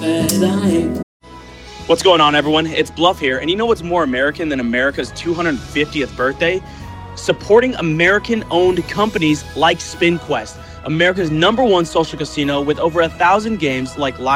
What's going on, everyone? It's Bluff here, and you know what's more American than America's 250th birthday? Supporting American-owned companies like SpinQuest, America's #1 social casino with over 1,000 games like